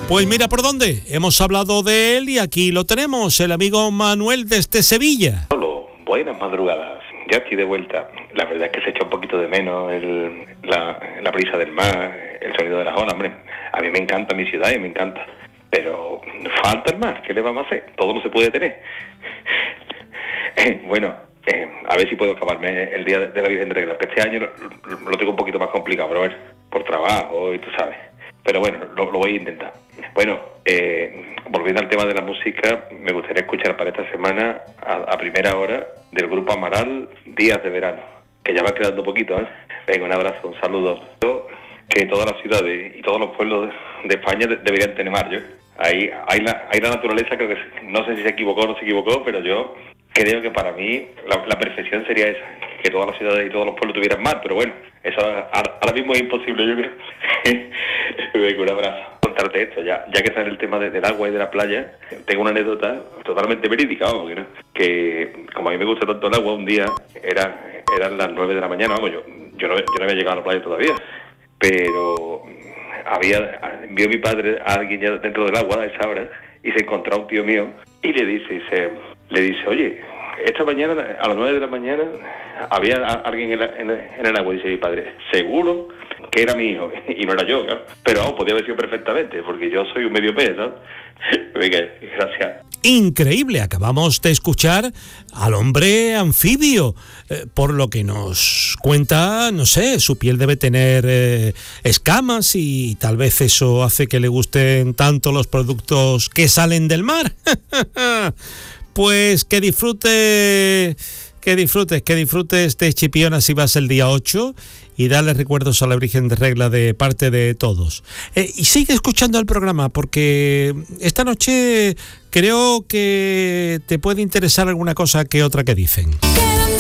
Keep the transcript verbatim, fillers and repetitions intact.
Pues mira por dónde, hemos hablado de él y aquí lo tenemos, el amigo Manuel desde Sevilla. Hola, buenas madrugadas, ya estoy de vuelta. La verdad es que se echa un poquito de menos el, la, la brisa del mar, el sonido de las olas, hombre. A mí me encanta mi ciudad y me encanta, pero falta el mar, ¿qué le vamos a hacer? Todo no se puede tener. Bueno, eh, a ver si puedo acabarme el día de la Virgen de Regla, que este año lo, lo tengo un poquito más complicado, pero bueno, por trabajo y tú sabes. Pero bueno, lo, lo voy a intentar. Bueno, eh, volviendo al tema de la música, me gustaría escuchar para esta semana, a, a primera hora, del grupo Amaral, Días de Verano, que ya va quedando poquito, ¿eh? Venga, un abrazo, un saludo. Yo, que todas las ciudades y todos los pueblos de, de España de, deberían tener mar, yo. Ahí, ahí, la, ahí la naturaleza, creo que no sé si se equivocó o no se equivocó, pero yo creo que para mí la, la perfección sería esa, que todas las ciudades y todos los pueblos tuvieran mar, pero bueno, eso ahora, ahora mismo es imposible, yo creo. Venga, un abrazo. Contarte esto, ya ya que está en el tema de, del agua y de la playa, tengo una anécdota totalmente verídica, vamos, ¿no? Que como a mí me gusta tanto el agua, un día era, eran las nueve de la mañana, vamos, yo, yo, no, yo no había llegado a la playa todavía, pero había vio mi padre a alguien ya dentro del agua a esa hora y se encontró un tío mío y le dice, dice le dice, oye, esta mañana, a las nueve de la mañana, había alguien en, la, en, el, en el agua. Dice mi padre, seguro que era mi hijo. Y no era yo, ¿no? Pero vamos, podía haber sido perfectamente, porque yo soy un medio pez, ¿no? Venga, gracias. Increíble, acabamos de escuchar al hombre anfibio, eh, por lo que nos cuenta, no sé, su piel debe tener eh, escamas y tal vez eso hace que le gusten tanto los productos que salen del mar. Pues que disfrute, que disfrutes, que disfrutes de Chipiona si vas el día ocho y dale recuerdos a la Virgen de Regla de parte de todos. Eh, y sigue escuchando el programa porque esta noche creo que te puede interesar alguna cosa que otra que dicen.